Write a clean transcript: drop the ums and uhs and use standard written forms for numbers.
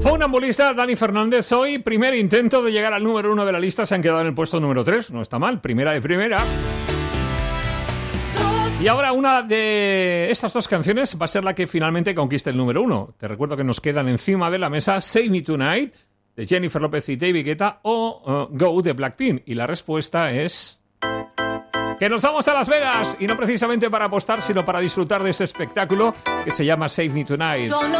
Funambulista Dani Fernández, hoy primer intento de llegar al número 1 de la lista, se han quedado en el puesto número 3, no está mal, primera de primera. Y ahora una de estas dos canciones va a ser la que finalmente conquiste el número 1. Te recuerdo que nos quedan encima de la mesa Save Me Tonight de Jennifer López y David Guetta o Go de Blackpink. Y la respuesta es que nos vamos a Las Vegas, y no precisamente para apostar, sino para disfrutar de ese espectáculo que se llama Save Me Tonight.